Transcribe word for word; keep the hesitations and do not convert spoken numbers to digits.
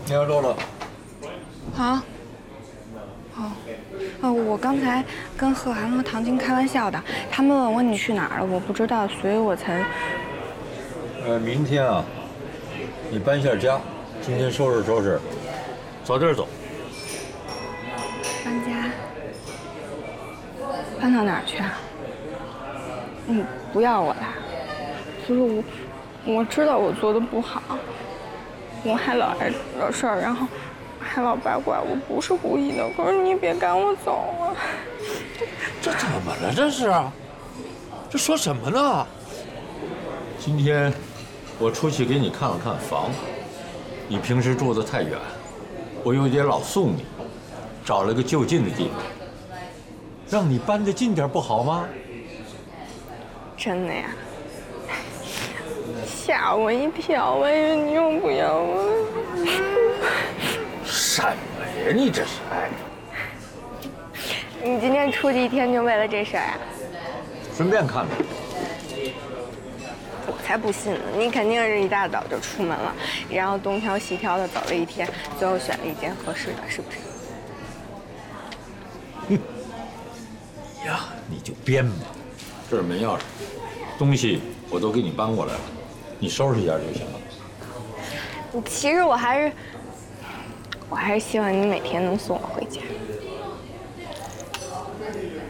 你好，洛洛。 啊？哦，哦，我刚才跟贺涵和唐晶开玩笑的，他们问我你去哪儿了，我不知道，所以我才…… 呃，明天啊，你搬下家，今天收拾收拾，早点走。 搬家？搬到哪儿去啊？你不要我啦！不是我，我知道我做的不好，我还老爱惹事儿，然后还老八卦，我不是故意的。可是你别赶我走啊！ 这怎么了？这是？这说什么呢？今天我出去给你看了看房，你平时住得太远，我又得老送你，找了个就近的地方，让你搬得近点不好吗？ 真的呀？吓我一跳，我以为你又不要我。 什么呀？你这是？哎， 你今天出去一天就为了这事儿啊？ 顺便看看。 我才不信呢！你肯定是一大早就出门了，然后东挑西挑的走了一天，最后选了一间合适的，是不是？ 哼，你呀，你就编吧。这是门钥匙，东西我都给你搬过来了，你收拾一下就行了。 其实我还是，我还是希望你每天能送我回家。